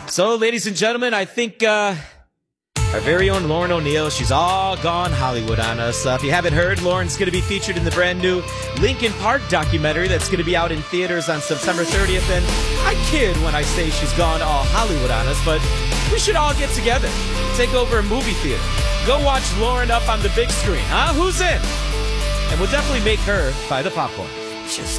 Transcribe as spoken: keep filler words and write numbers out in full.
So, ladies and gentlemen, I think uh, our very own Lauren O'Neill, she's all gone Hollywood on us. Uh, if you haven't heard, Lauren's going to be featured in the brand new Linkin Park documentary that's going to be out in theaters on September thirtieth. And I kid when I say she's gone all Hollywood on us, but we should all get together, take over a movie theater, go watch Lauren up on the big screen. Huh? Who's in? And we'll definitely make her buy the popcorn. Just